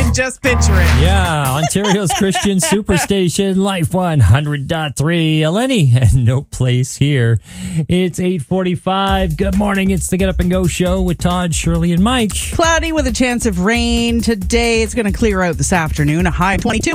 can just picture it. Yeah, Ontario's Christian Superstation, Life 100.3. Eleni, and no place here. It's 8:45. Good morning. It's the Get Up and Go show with Todd, Shirley, and Mike. Cloudy with a chance of rain today. It's going to clear out this afternoon. A high of 22.